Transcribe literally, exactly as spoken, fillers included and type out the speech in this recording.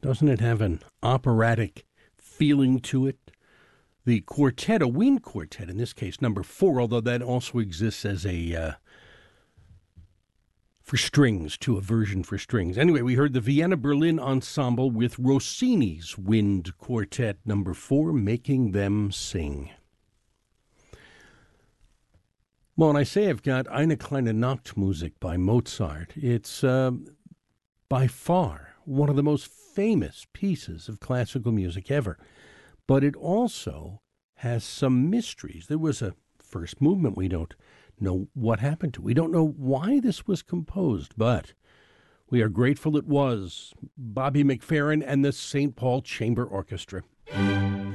Doesn't it have an operatic feeling to it? The quartet, a wind quartet, in this case, number four, although that also exists as a, uh, for strings, to a version for strings. Anyway, we heard the Vienna Berlin Ensemble with Rossini's Wind Quartet, number four, Making Them Sing. Well, when I say I've got Eine kleine Nachtmusik by Mozart, it's uh, by far one of the most famous pieces of classical music ever. But it also has some mysteries. There was a first movement we don't know what happened to. We don't know why this was composed, but we are grateful it was. Bobby McFerrin and the Saint Paul Chamber Orchestra.